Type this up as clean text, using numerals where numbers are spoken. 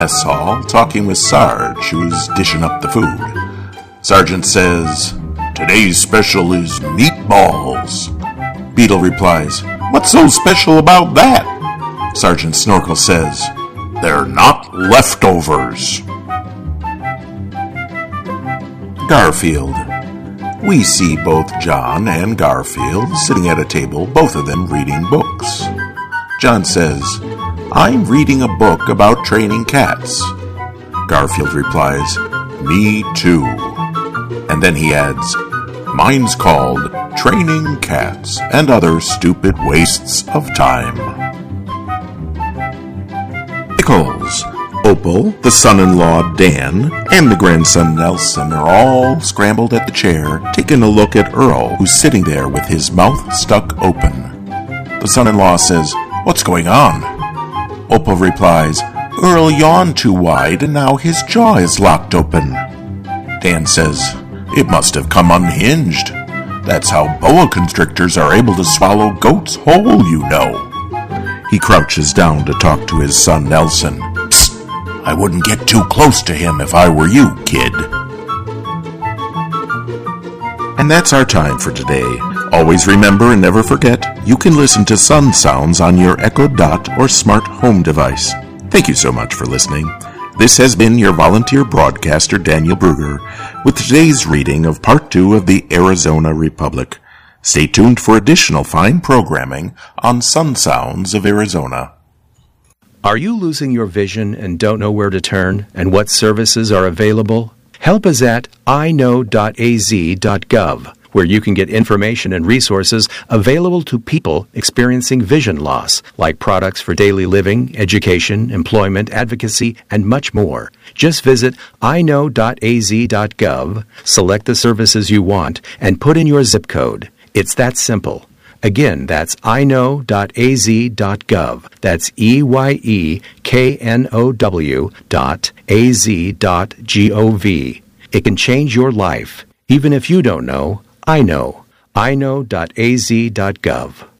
mess hall talking with Sarge, who's dishing up the food. Sergeant says, "Today's special is meatballs." Beetle replies, "What's so special about that?" Sergeant Snorkel says, "They're not leftovers." Garfield. We see both John and Garfield sitting at a table, both of them reading books. John says, "I'm reading a book about training cats." Garfield replies, "Me too." And then he adds, "Mine's called Training Cats and Other Stupid Wastes of Time." Pickles. Opal, the son-in-law Dan, and the grandson Nelson are all scrambled at the chair, taking a look at Earl, who's sitting there with his mouth stuck open. The son-in-law says, "What's going on?" Opal replies, "Earl yawned too wide and now his jaw is locked open." Dan says, "It must have come unhinged. That's how boa constrictors are able to swallow goats whole, you know." He crouches down to talk to his son Nelson. "Psst, I wouldn't get too close to him if I were you, kid." And that's our time for today. Always remember and never forget, you can listen to Sun Sounds on your Echo Dot or smart home device. Thank you so much for listening. This has been your volunteer broadcaster, Daniel Bruger, with today's reading of Part 2 of the Arizona Republic. Stay tuned for additional fine programming on Sun Sounds of Arizona. Are you losing your vision and don't know where to turn and what services are available? Help us at iknow.az.gov, where you can get information and resources available to people experiencing vision loss, like products for daily living, education, employment, advocacy, and much more. Just visit iknow.az.gov, select the services you want, and put in your zip code. It's that simple. Again, that's iknow.az.gov. That's EYEKNOW.az.gov. It can change your life. Even if you don't know, I know. iknow.az.gov.